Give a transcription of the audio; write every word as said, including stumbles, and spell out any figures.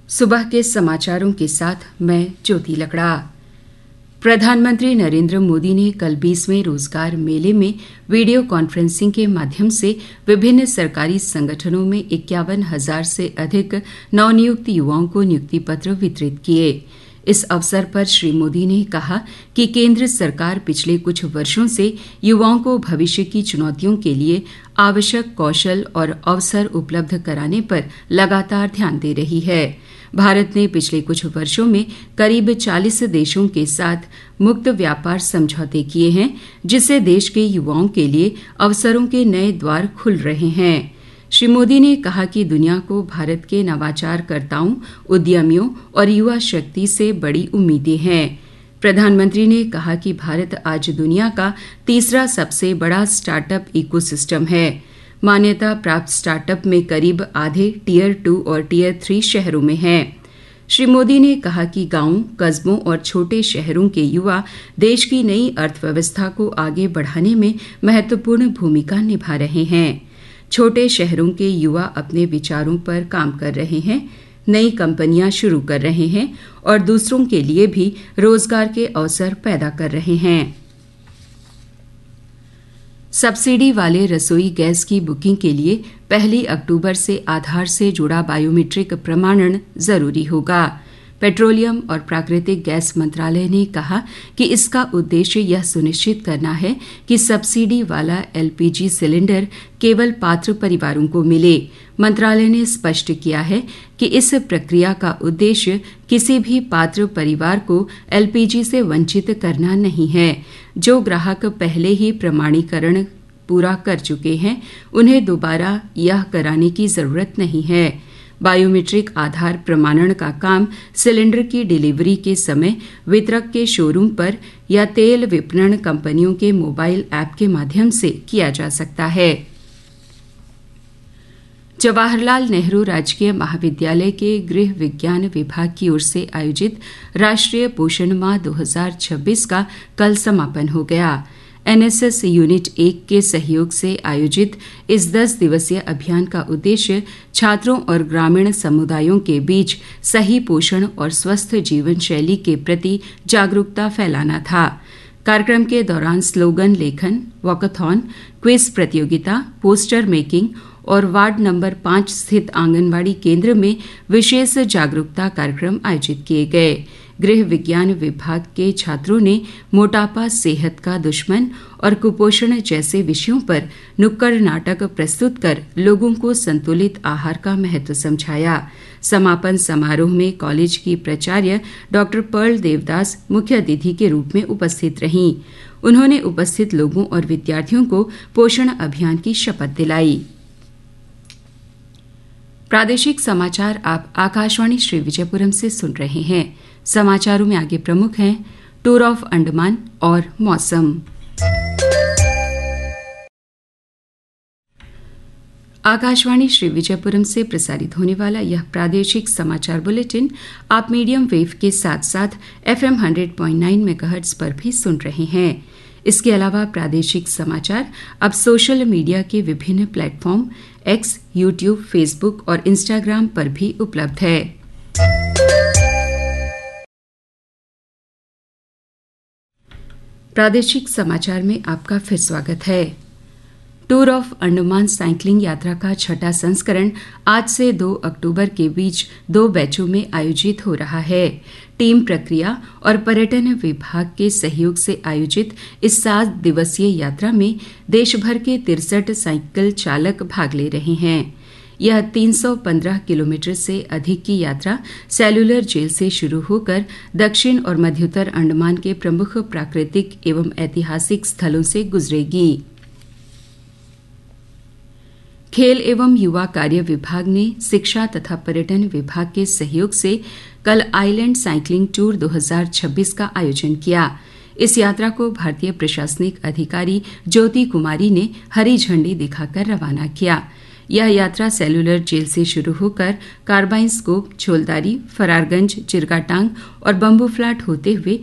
सुबह के समाचारों के साथ मैं ज्योति लकड़ा। प्रधानमंत्री नरेंद्र मोदी ने कल बीसवें रोजगार मेले में वीडियो कॉन्फ्रेंसिंग के माध्यम से विभिन्न सरकारी संगठनों में इक्यावन हजार से अधिक नवनियुक्त युवाओं को नियुक्ति पत्र वितरित किए। इस अवसर पर श्री मोदी ने कहा कि केंद्र सरकार पिछले कुछ वर्षों से युवाओं को भविष्य की चुनौतियों के लिए आवश्यक कौशल और अवसर उपलब्ध कराने पर लगातार ध्यान दे रही है। भारत ने पिछले कुछ वर्षों में करीब चालीस देशों के साथ मुक्त व्यापार समझौते किए हैं, जिससे देश के युवाओं के लिए अवसरों के नए द्वार खुल रहे हैं। श्री मोदी ने कहा कि दुनिया को भारत के नवाचारकर्ताओं, उद्यमियों और युवा शक्ति से बड़ी उम्मीदें हैं। प्रधानमंत्री ने कहा कि भारत आज दुनिया का तीसरा सबसे बड़ा स्टार्टअप इकोसिस्टम है। मान्यता प्राप्त स्टार्टअप में करीब आधे टीयर टू और टीयर थ्री शहरों में हैं। श्री मोदी ने कहा कि गांवों, कस्बों और छोटे शहरों के युवा देश की नई अर्थव्यवस्था को आगे बढ़ाने में महत्वपूर्ण भूमिका निभा रहे हैं। छोटे शहरों के युवा अपने विचारों पर काम कर रहे हैं, नई कंपनियां शुरू कर रहे हैं और दूसरों के लिए भी रोजगार के अवसर पैदा कर रहे हैं। सब्सिडी वाले रसोई गैस की बुकिंग के लिए पहली अक्टूबर से आधार से जुड़ा बायोमीट्रिक प्रमाणन जरूरी होगा। पेट्रोलियम और प्राकृतिक गैस मंत्रालय ने कहा कि इसका उद्देश्य यह सुनिश्चित करना है कि सब्सिडी वाला एलपीजी सिलेंडर केवल पात्र परिवारों को मिले। मंत्रालय ने स्पष्ट किया है कि इस प्रक्रिया का उद्देश्य किसी भी पात्र परिवार को एलपीजी से वंचित करना नहीं है। जो ग्राहक पहले ही प्रमाणीकरण पूरा कर चुके हैं, उन्हें दोबारा यह कराने की जरूरत नहीं है। बायोमीट्रिक आधार प्रमाणन का काम सिलेंडर की डिलीवरी के समय वितरक के शोरूम पर या तेल विपणन कंपनियों के मोबाइल ऐप के माध्यम से किया जा सकता है। जवाहरलाल नेहरू राजकीय महाविद्यालय के गृह विज्ञान विभाग की ओर से आयोजित राष्ट्रीय पोषण माह दो हज़ार छब्बीस का कल समापन हो गया। एनएसएस यूनिट एक के सहयोग से आयोजित इस दस दिवसीय अभियान का उद्देश्य छात्रों और ग्रामीण समुदायों के बीच सही पोषण और स्वस्थ जीवन शैली के प्रति जागरूकता फैलाना था। कार्यक्रम के दौरान स्लोगन लेखन, वॉकाथॉन, क्विज प्रतियोगिता, पोस्टर मेकिंग और वार्ड नंबर पांच स्थित आंगनबाड़ी केंद्र में विशेष जागरूकता कार्यक्रम आयोजित किए गए। गृह विज्ञान विभाग के छात्रों ने मोटापा सेहत का दुश्मन और कुपोषण जैसे विषयों पर नुक्कड़ नाटक प्रस्तुत कर लोगों को संतुलित आहार का महत्व समझाया। समापन समारोह में कॉलेज की प्राचार्य डॉक्टर पर्ल देवदास मुख्य अतिथि के रूप में उपस्थित रहीं। उन्होंने उपस्थित लोगों और विद्यार्थियों को पोषण अभियान की शपथ दिलाई। प्रादेशिक समाचार आप आकाशवाणी श्री विजयपुरम से सुन रहे हैं। समाचारों में आगे प्रमुख हैं टूर ऑफ अंडमान और मौसम। आकाशवाणी श्री विजयपुरम से प्रसारित होने वाला यह प्रादेशिक समाचार बुलेटिन आप मीडियम वेव के साथ साथ एफएम सौ पॉइंट नौ मेगाहर्ट्ज पर भी सुन रहे हैं। इसके अलावा प्रादेशिक समाचार अब सोशल मीडिया के विभिन्न प्लेटफॉर्म एक्स, यूट्यूब, फेसबुक और इंस्टाग्राम पर भी उपलब्ध है। प्रादेशिक समाचार में आपका फिर स्वागत है। टूर ऑफ अंडमान साइकिलिंग यात्रा का छठा संस्करण आज से दो अक्टूबर के बीच दो बैचों में आयोजित हो रहा है। टीम प्रक्रिया और पर्यटन विभाग के सहयोग से आयोजित इस सात दिवसीय यात्रा में देश भर के तिरसठ साइकिल चालक भाग ले रहे हैं। यह तीन सौ पंद्रह किलोमीटर से अधिक की यात्रा सेल्युलर जेल से शुरू होकर दक्षिण और मध्योत्तर अंडमान के प्रमुख प्राकृतिक एवं ऐतिहासिक स्थलों से गुजरेगी। खेल एवं युवा कार्य विभाग ने शिक्षा तथा पर्यटन विभाग के सहयोग से कल आइलैंड साइकिलिंग टूर दो हज़ार छब्बीस का आयोजन किया। इस यात्रा को भारतीय प्रशासनिक अधिकारी ज्योति कुमारी ने हरी झंडी दिखाकर रवाना किया। यह यात्रा सेल्युलर जेल से शुरू होकर कार्बाइन स्कोप, छोलदारी, फरारगंज, चिरगाटांग और बम्बू फ्लैट होते हुए